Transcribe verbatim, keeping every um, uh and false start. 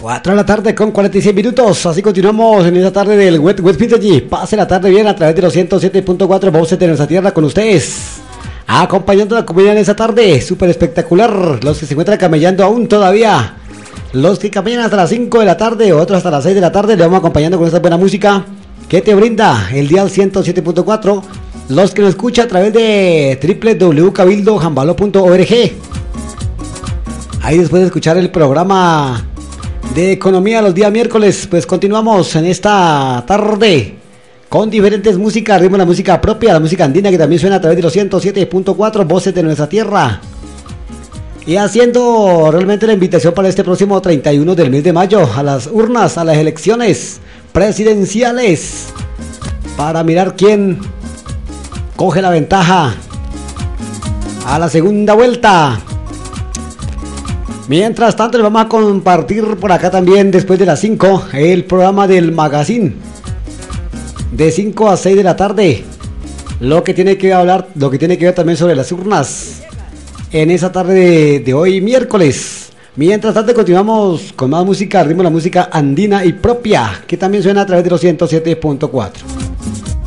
cuatro de la tarde con cuarenta y seis minutos. Así continuamos en esta tarde del Wet Wet Vintage. Pase la tarde bien a través de los ciento siete punto cuatro voces de nuestra tierra con ustedes. Acompañando a la comunidad en esta tarde. Súper espectacular. Los que se encuentran camellando aún todavía. Los que caminan hasta las cinco de la tarde, otros hasta las seis de la tarde. Le vamos acompañando con esta buena música que te brinda el dial ciento siete punto cuatro. Los que nos escuchan a través de doble u doble u doble u punto cabildo jambalo punto org. Ahí después de escuchar el programa de economía los días miércoles, pues continuamos en esta tarde con diferentes músicas, ritmo, la música propia, la música andina que también suena a través de los ciento siete punto cuatro voces de nuestra tierra. Y haciendo realmente la invitación para este próximo treinta y uno del mes de mayo a las urnas, a las elecciones presidenciales, para mirar quién coge la ventaja a la segunda vuelta. Mientras tanto, les vamos a compartir por acá también, después de las cinco, el programa del Magazine de cinco a seis de la tarde. Lo que tiene que hablar, lo que tiene que ver también sobre las urnas en esa tarde de, de hoy, miércoles. Mientras tanto, continuamos con más música, ritmo, la música andina y propia, que también suena a través de los ciento siete punto cuatro.